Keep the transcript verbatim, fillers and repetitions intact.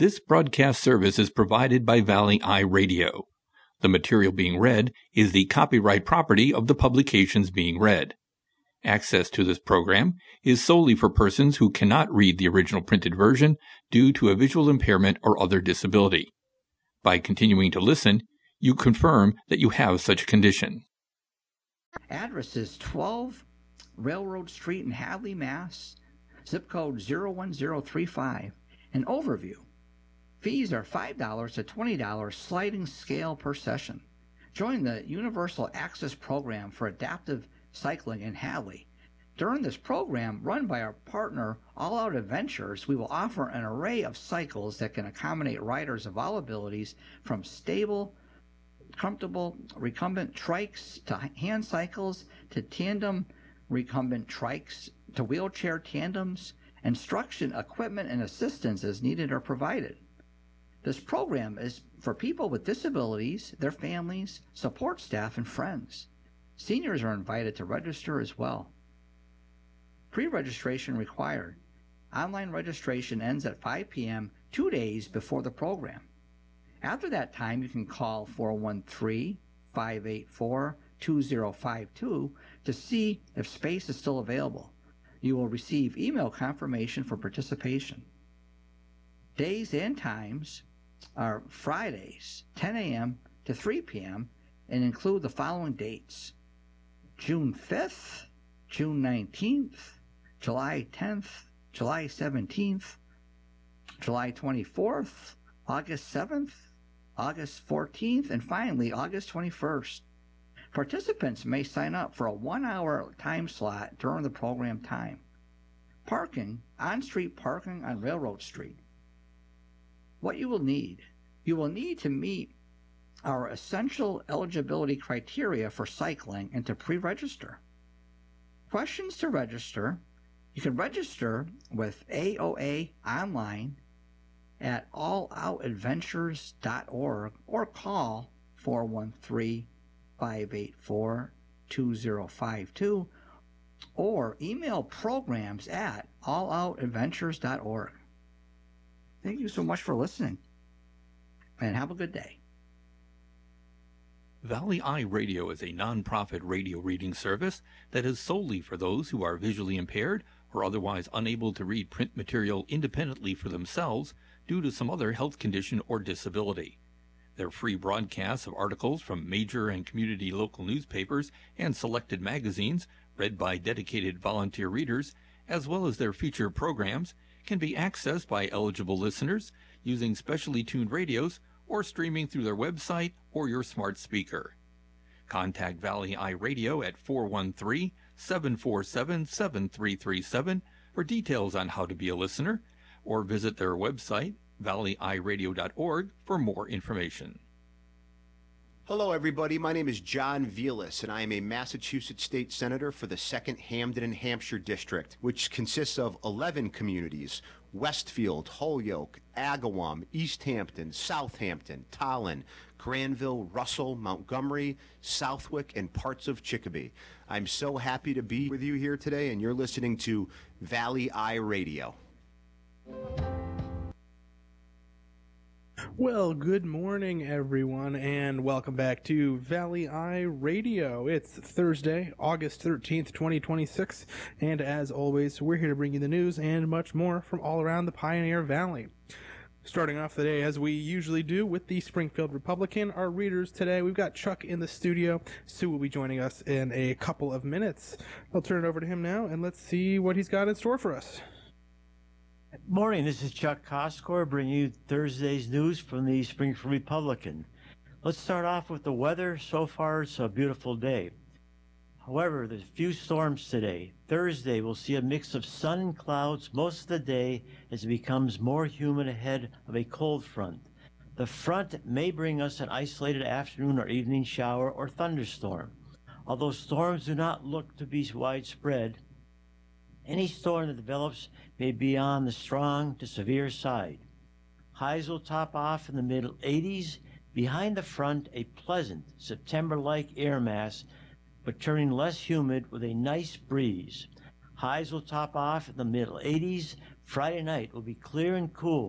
This broadcast service is provided by Valley Eye Radio. The material being read is the copyright property of the publications being read. Access to this program is solely for persons who cannot read the original printed version due to a visual impairment or other disability. By continuing to listen, you confirm that you have such a condition. Address is twelve Railroad Street in Hadley, Mass. Zip code zero one zero three five. An overview. Fees are five dollars to twenty dollars sliding scale per session. Join the Universal Access Program for Adaptive Cycling in Hadley. During this program, run by our partner All Out Adventures, we will offer an array of cycles that can accommodate riders of all abilities, from stable, comfortable recumbent trikes to hand cycles to tandem recumbent trikes to wheelchair tandems. Instruction, equipment, and assistance as needed are provided. This program is for people with disabilities, their families, support staff, and friends. Seniors are invited to register as well. Pre-registration required. Online registration ends at five p.m. two days before the program. After that time, you can call four one three, five eight four, two zero five two to see if space is still available. You will receive email confirmation for participation. Days and times are Fridays, ten a.m. to three p.m., and include the following dates: June fifth, June nineteenth, July tenth, July seventeenth, July twenty-fourth, August seventh, August fourteenth, and finally August twenty-first. Participants may sign up for a one-hour time slot during the program time. Parking, on-street parking on Railroad Street. What you will need. You will need to meet our essential eligibility criteria for cycling and to pre-register. Questions to register. You can register with A O A online at all out adventures dot org or call four one three, five eight four, two zero five two or email programs at all out adventures dot org. Thank you so much for listening, and have a good day. Valley Eye Radio is a non-profit radio reading service that is solely for those who are visually impaired or otherwise unable to read print material independently for themselves due to some other health condition or disability. Their free broadcasts of articles from major and community local newspapers and selected magazines, read by dedicated volunteer readers, as well as their feature programs, can be accessed by eligible listeners using specially tuned radios or streaming through their website or your smart speaker. Contact Valley Eye Radio at four one three, seven four seven, seven three three seven for details on how to be a listener, or visit their website, valley eye radio dot org, for more information. Hello, everybody. My name is John Velas, and I am a Massachusetts State Senator for the second Hampden and Hampshire District, which consists of eleven communities: Westfield, Holyoke, Agawam, East Hampton, Southampton, Tolland, Granville, Russell, Montgomery, Southwick, and parts of Chicopee. I'm so happy to be with you here today, and you're listening to Valley Eye Radio. Well, good morning, everyone, and welcome back to Valley Eye Radio. It's Thursday, August thirteenth, twenty twenty-six, and as always, we're here to bring you the news and much more from all around the Pioneer Valley. Starting off the day, as we usually do, with the Springfield Republican. Our readers today, we've got Chuck in the studio. Sue will be joining us in a couple of minutes. I'll turn it over to him now, and let's see what he's got in store for us. Morning, this is Chuck Koskor bringing you Thursday's news from the Springfield Republican. Let's start off with the weather. So far, it's a beautiful day. However, there's a few storms today. Thursday, we'll see a mix of sun and clouds most of the day as it becomes more humid ahead of a cold front. The front may bring us an isolated afternoon or evening shower or thunderstorm. Although storms do not look to be widespread, any storm that develops may be on the strong to severe side. Highs will top off in the mid eighties. Behind the front, a pleasant September-like air mass, but turning less humid with a nice breeze. Highs will top off in the mid eighties. Friday night will be clear and cool.